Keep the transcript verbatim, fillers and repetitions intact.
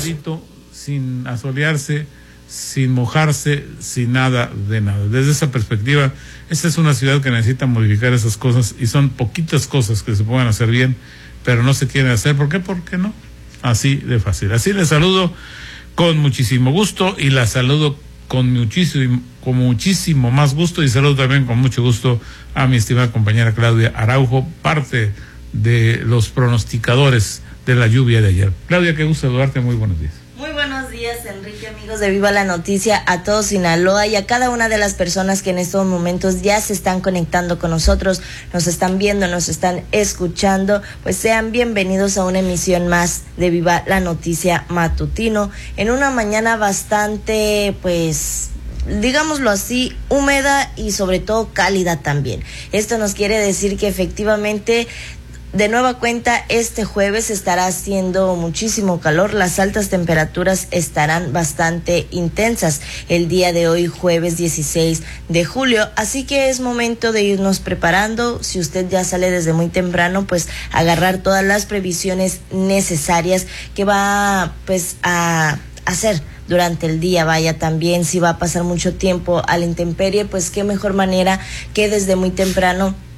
templadito, sin asolearse, sin mojarse, sin nada de nada. Desde esa perspectiva, esta es una ciudad que necesita modificar esas cosas, y son poquitas cosas que se pueden hacer bien, pero no se quieren hacer. ¿Por qué? ¿Por qué no? Así de fácil. Así les saludo con muchísimo gusto, y la saludo con muchísimo, con muchísimo más gusto, y saludo también con mucho gusto a mi estimada compañera Claudia Araujo, parte de los pronosticadores de la lluvia de ayer. Claudia, qué gusto saludarte, muy buenos días. Muy buenos días, Enrique, amigos de Viva la Noticia, a todo Sinaloa y a cada una de las personas que en estos momentos ya se están conectando con nosotros, nos están viendo, nos están escuchando. Pues sean bienvenidos a una emisión más de Viva la Noticia matutino, en una mañana bastante, pues, digámoslo así, húmeda y sobre todo cálida también. Esto nos quiere decir que efectivamente, de nueva cuenta, este jueves estará haciendo muchísimo calor, las altas temperaturas estarán bastante intensas el día de hoy, jueves dieciséis de julio, así que es momento de irnos preparando. Si usted ya sale desde muy temprano, pues agarrar todas las previsiones necesarias que va pues a hacer durante el día. Vaya, también si va a pasar mucho tiempo a la intemperie, pues qué mejor manera que desde muy temprano